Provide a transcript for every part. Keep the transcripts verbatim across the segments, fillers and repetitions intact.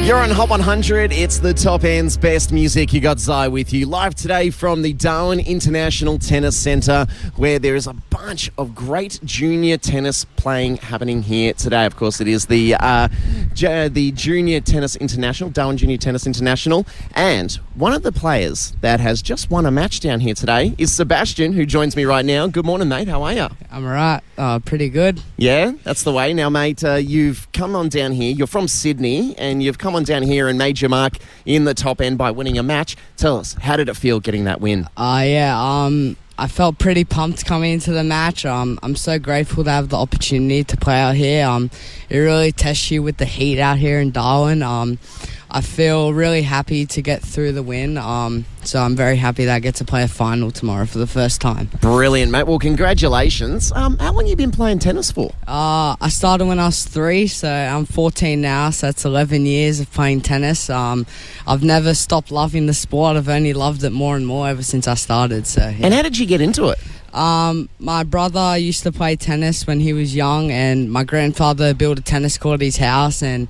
You're on Hot one hundred. It's the top end's best music. You got Zai with you live today from the Darwin International Tennis Centre, where there is a bunch of great junior tennis playing happening here today. Of course, it is the uh, J- the Junior Tennis International, Darwin Junior Tennis International, and one of the players that has just won a match down here today is Sebastian, who joins me right now. Good morning, mate. How are you? I'm all right. Uh, pretty good. Yeah, that's the way. Now, mate, uh, you've come on down here. You're from Sydney, and you've come on down here and made your mark in the top end by winning a match. Tell us, how did it feel getting that win? Uh, yeah, um, I felt pretty pumped coming into the match. Um, I'm so grateful to have the opportunity to play out here. Um, it really tests you with the heat out here in Darwin. Um, I feel really happy to get through the win. Um, so I'm very happy that I get to play a final tomorrow for the first time. Brilliant, mate. Well, congratulations. Um, how long have you been playing tennis for? Uh, I started when I was three, so I'm fourteen now, so that's eleven years of playing tennis. Um, I've never stopped loving the sport. I've only loved it more and more ever since I started. So, yeah. And how did you get into it? Um, my brother used to play tennis when he was young, and my grandfather built a tennis court at his house, and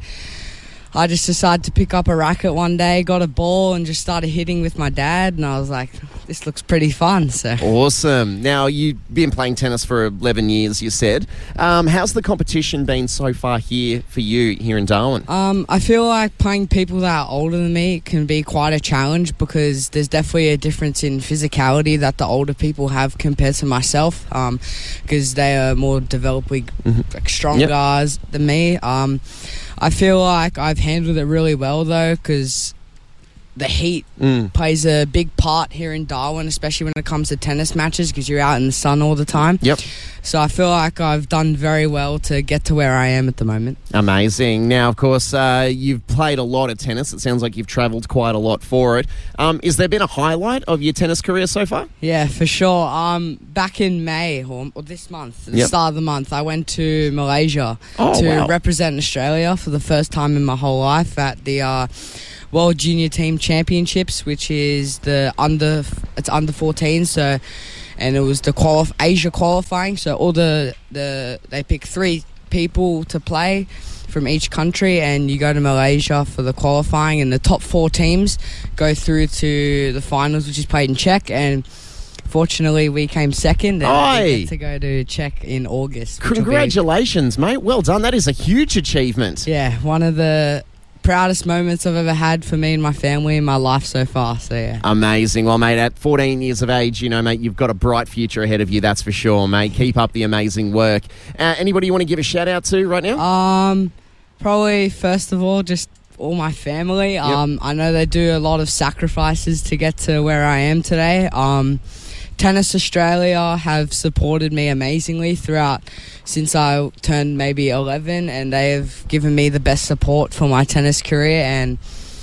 I just decided to pick up a racket one day, got a ball, and just started hitting with my dad, and I was like, this looks pretty fun. So awesome. Now, you've been playing tennis for eleven years, you said. Um, how's the competition been so far here for you here in Darwin? Um, I feel like playing people that are older than me can be quite a challenge, because there's definitely a difference in physicality that the older people have compared to myself, um, because they are more developedly mm-hmm. like, stronger yep. guys than me. Um, I feel like I've handled it really well, though, because the heat mm. plays a big part here in Darwin, especially when it comes to tennis matches, because you're out in the sun all the time. Yep. So I feel like I've done very well to get to where I am at the moment. Amazing. Now, of course, uh, you've played a lot of tennis. It sounds like you've travelled quite a lot for it. Um, has there been a highlight of your tennis career so far? Yeah, for sure. Um, back in May, or, or this month, at the yep. start of the month, I went to Malaysia oh, to wow. represent Australia for the first time in my whole life at the Uh, World Junior Team Championships, which is the under it's under fourteen, so and it was the qualif- Asia qualifying, so all the the they pick three people to play from each country, and you go to Malaysia for the qualifying, and the top four teams go through to the finals, which is played in Czech, and fortunately we came second, and Oi. we get to go to Czech in August. Congratulations, be, mate. Well done. That is a huge achievement. Yeah, one of the proudest moments I've ever had for me and my family in my life so far. So yeah, amazing. Well, mate, at fourteen years of age, you know, mate, you've got a bright future ahead of you. That's for sure, mate. Keep up the amazing work. Uh, anybody you want to give a shout out to right now? Um, probably first of all, just all my family. Yep. Um, I know they do a lot of sacrifices to get to where I am today. Um, Tennis Australia have supported me amazingly throughout since I turned maybe eleven, and they have given me the best support for my tennis career. And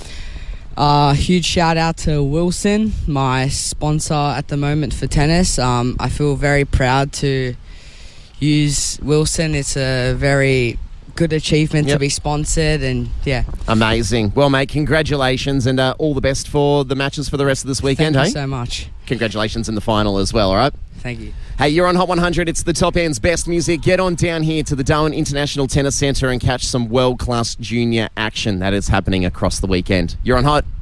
a uh, huge shout out to Wilson, my sponsor at the moment for tennis. Um, I feel very proud to use Wilson. It's a very good achievement yep. to be sponsored, and yeah. Amazing. Well, mate, congratulations, and uh, all the best for the matches for the rest of this weekend. Thank hey? you so much. Congratulations in the final as well, all right? Thank you. Hey, you're on Hot one hundred. It's the top end's best music. Get on down here to the Darwin International Tennis Centre and catch some world-class junior action that is happening across the weekend. You're on Hot.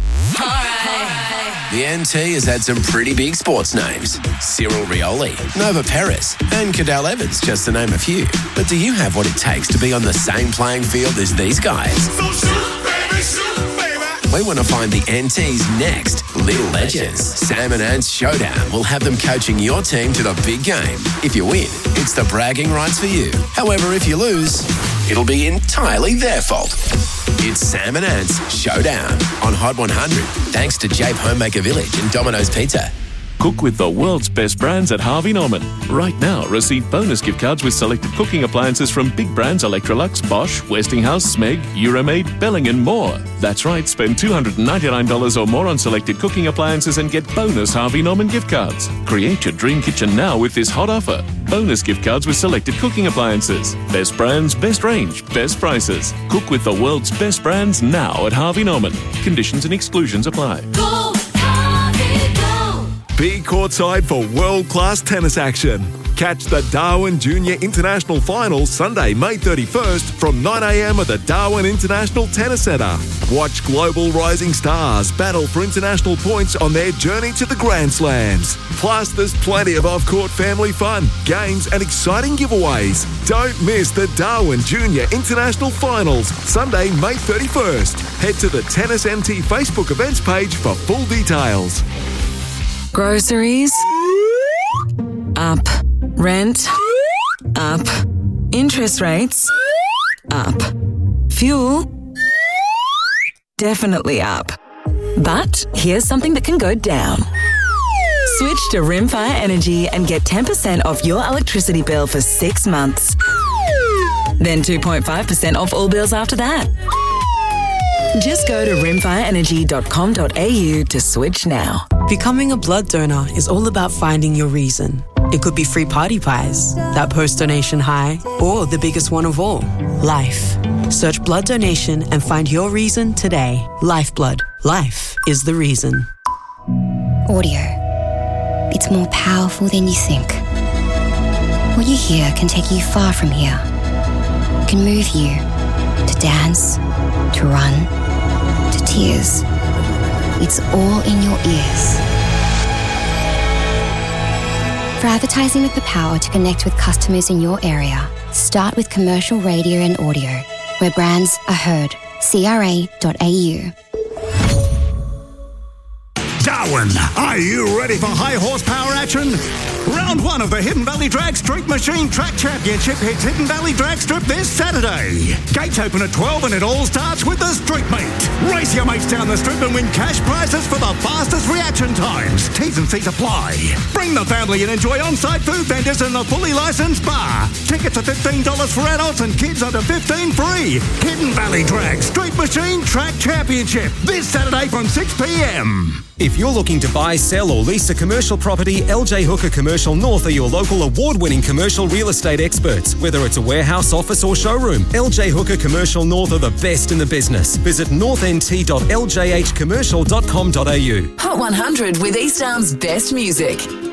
The N T has had some pretty big sports names. Cyril Rioli, Nova Perez, and Cadel Evans, just to name a few. But do you have what it takes to be on the same playing field as these guys? So shoot, baby, shoot, baby. We want to find the N T's next little legends. Sam and Ant's Showdown will have them coaching your team to the big game. If you win, it's the bragging rights for you. However, if you lose, it'll be entirely their fault. It's Sam and Ant's Showdown on Hot one hundred, thanks to Jape Homemaker Village and Domino's Pizza. Cook with the world's best brands at Harvey Norman. Right now, receive bonus gift cards with selected cooking appliances from big brands Electrolux, Bosch, Westinghouse, Smeg, Euromaid, Belling and more. That's right, spend two hundred ninety-nine dollars or more on selected cooking appliances and get bonus Harvey Norman gift cards. Create your dream kitchen now with this hot offer. Bonus gift cards with selected cooking appliances. Best brands, best range, best prices. Cook with the world's best brands now at Harvey Norman. Conditions and exclusions apply. Go, Harvey, go. Be courtside for world-class tennis action. Catch the Darwin Junior International Finals Sunday, May thirty-first from nine a m at the Darwin International Tennis Centre. Watch global rising stars battle for international points on their journey to the Grand Slams. Plus, there's plenty of off-court family fun, games and exciting giveaways. Don't miss the Darwin Junior International Finals Sunday, May thirty-first. Head to the Tennis M T Facebook events page for full details. Groceries up. Rent up. Interest rates up. Fuel definitely up. But here's something that can go down. Switch to Rimfire Energy and get ten percent off your electricity bill for six months. Then two point five percent off all bills after that. Just go to rimfire energy dot com dot a u to switch now. Becoming a blood donor is all about finding your reason. It could be free party pies, that post-donation high, or the biggest one of all, life. Search blood donation and find your reason today. Lifeblood. Life is the reason. Audio. It's more powerful than you think. What you hear can take you far from here. It can move you to dance, to run, to tears. It's all in your ears. For advertising with the power to connect with customers in your area, start with commercial radio and audio, where brands are heard. C R A dot A U. Darwin, are you ready for high horsepower action? Round one of the Hidden Valley Drag Street Machine Track Championship hits Hidden Valley Drag Strip this Saturday. Gates open at twelve and it all starts with the Street Meet. Race your mates down the strip and win cash prizes for the fastest reaction times. T's and C's apply. Bring the family and enjoy on-site food vendors and a fully licensed bar. Tickets are fifteen dollars for adults and kids under fifteen free. Hidden Valley Drag Street Machine Track Championship this Saturday from six p m. If you're looking to buy, sell or lease a commercial property, L J Hooker Commercial North are your local award-winning commercial real estate experts. Whether it's a warehouse, office or showroom, L J Hooker Commercial North are the best in the business. Visit north n t dot l j h commercial dot com dot a u. Hot one hundred with East Arm's best music.